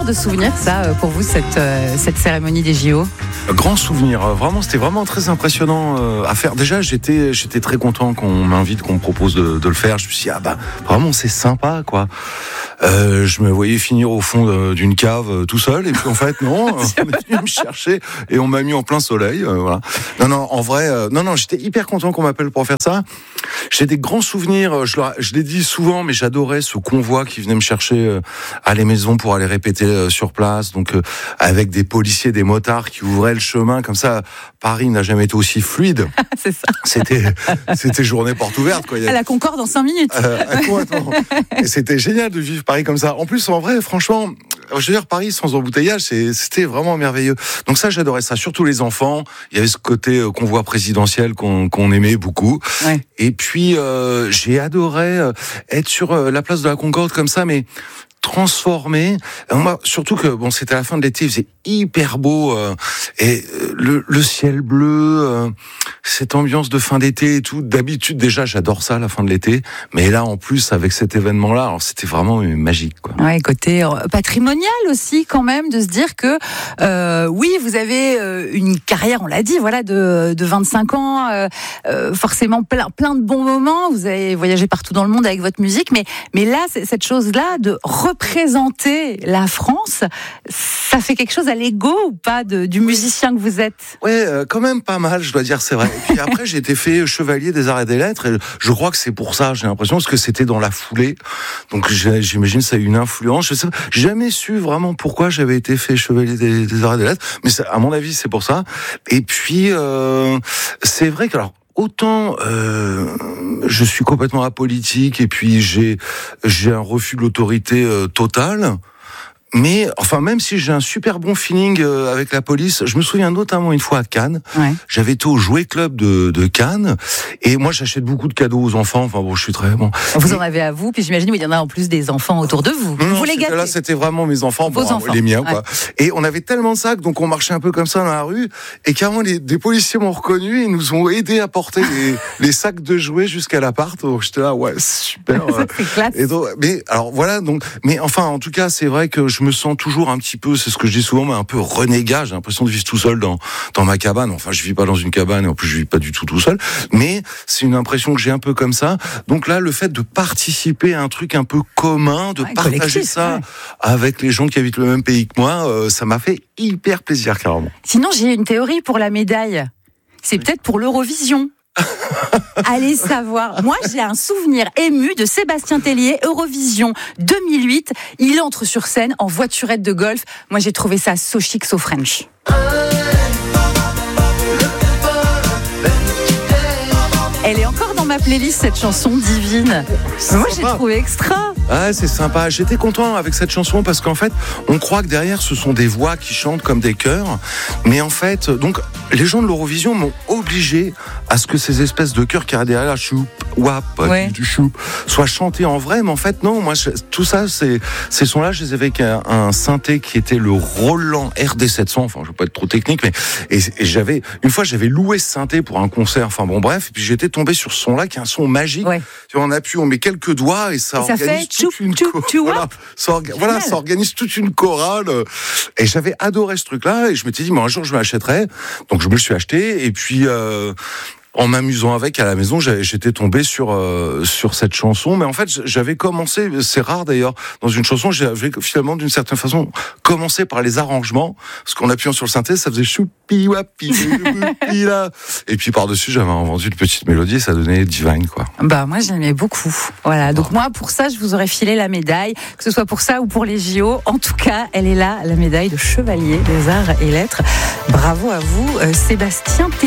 genre de souvenir, ça, pour vous, cette cérémonie des JO? Grand souvenir, vraiment, c'était vraiment très impressionnant à faire. Déjà, j'étais très content qu'on m'invite, qu'on me propose de le faire. Je me suis dit, vraiment, c'est sympa, quoi. Je me voyais finir au fond d'une cave tout seul, et puis en fait, non, on est venu me chercher et on m'a mis en plein soleil, voilà. Non, en vrai, j'étais hyper content qu'on m'appelle pour faire ça. J'ai des grands souvenirs, je l'ai dit souvent, mais j'adorais ce convoi qui venait me chercher à la maison pour aller répéter sur place, donc avec des policiers, des motards qui ouvraient le chemin, comme ça, Paris n'a jamais été aussi fluide. C'est ça. C'était journée porte ouverte, quoi. À la Concorde en 5 minutes. Et c'était génial de vivre Paris comme ça. En plus, en vrai, franchement, je veux dire, Paris sans embouteillage, c'était vraiment merveilleux. Donc ça, j'adorais ça. Surtout les enfants. Il y avait ce côté convoi présidentiel qu'on aimait beaucoup. Ouais. Et puis, j'ai adoré être sur la place de la Concorde comme ça, mais transformé. Moi, surtout que c'était à la fin de l'été, il faisait hyper beau et le ciel bleu, cette ambiance de fin d'été et tout. D'habitude, déjà, j'adore ça, la fin de l'été. Mais là, en plus, avec cet événement-là, alors c'était vraiment magique, quoi. Ouais, côté patrimonial aussi, quand même, de se dire que oui, vous avez une carrière, on l'a dit, voilà, de 25 ans, forcément plein de bons moments. Vous avez voyagé partout dans le monde avec votre musique, mais là, cette chose-là de représenter la France, ça fait quelque chose à l'ego ou pas du musicien que vous êtes? Ouais, quand même pas mal, je dois dire, c'est vrai. Et puis après, j'ai été fait chevalier des arts et des lettres, et je crois que c'est pour ça, j'ai l'impression, parce que c'était dans la foulée. Donc j'imagine que ça a eu une influence. Je sais pas, j'ai jamais su vraiment pourquoi j'avais été fait chevalier des arts et des lettres, mais à mon avis, c'est pour ça. Et puis, c'est vrai que, alors, autant je suis complètement apolitique et puis j'ai un refus de l'autorité totale. Mais enfin, même si j'ai un super bon feeling avec la police, je me souviens notamment une fois à Cannes. Ouais. J'avais été au Jouet Club de Cannes, et moi j'achète beaucoup de cadeaux aux enfants. Enfin bon, je suis très bon. Vous en avez à vous, puis j'imagine qu'il y en a en plus des enfants autour de vous. Non, vous les gâtez. Là, c'était vraiment mes enfants, enfants. Les miens, quoi. Et on avait tellement de sacs, donc on marchait un peu comme ça dans la rue, et carrément des policiers m'ont reconnu et nous ont aidés à porter les sacs de jouets jusqu'à l'appart. Donc j'étais là, ouais, super. C'est classe. Et donc, mais alors voilà, mais enfin, en tout cas, c'est vrai que je me sens toujours un petit peu, c'est ce que je dis souvent, mais un peu renégat. J'ai l'impression de vivre tout seul dans ma cabane. Enfin, je vis pas dans une cabane, et en plus je vis pas du tout seul. Mais c'est une impression que j'ai un peu comme ça. Donc là, le fait de participer à un truc un peu commun, de partager ça avec les gens qui habitent le même pays que moi, ça m'a fait hyper plaisir, carrément. Sinon, j'ai une théorie pour la médaille. C'est peut-être pour l'Eurovision. Allez savoir. Moi, j'ai un souvenir ému de Sébastien Tellier, Eurovision 2008. Il entre sur scène en voiturette de golf. Moi, j'ai trouvé ça so chic, so French. Elle est encore dans ma playlist, cette chanson divine. Moi, j'ai trouvé extra. Ah, c'est sympa. J'étais content avec cette chanson parce qu'en fait, on croit que derrière, ce sont des voix qui chantent comme des chœurs. Mais en fait, donc, les gens de l'Eurovision m'ont obligé à ce que ces espèces de chœurs qui arrivent derrière la choup, wap, du choup, soient chantés en vrai. Mais en fait, non, moi, tout ça, ces sons-là, je les avais avec un synthé qui était le Roland RD700. Enfin, je veux pas être trop technique, mais, et une fois, j'avais loué ce synthé pour un concert. Enfin, bon, bref. Et puis, j'étais tombé sur ce son-là qui est un son magique. Ouais. Tu vois, on appuie, on met quelques doigts et ça organise toute une chorale. Voilà, ça organise toute une chorale. Et j'avais adoré ce truc-là. Et je m'étais dit, un jour, je me l'achèterais. Donc, je me le suis acheté. Et puis, en m'amusant avec à la maison, j'étais tombé sur cette chanson. Mais en fait, j'avais commencé, c'est rare d'ailleurs, dans une chanson, j'avais finalement d'une certaine façon commencé par les arrangements, parce qu'en appuyant sur le synthé, ça faisait choupi wapi là. Et puis par-dessus, j'avais inventé une petite mélodie, ça donnait Divine, quoi. Bah moi j'aimais beaucoup. Voilà. Donc moi pour ça, je vous aurais filé la médaille, que ce soit pour ça ou pour les JO. En tout cas, elle est là, la médaille de chevalier des arts et lettres. Bravo à vous, Sébastien Tellier.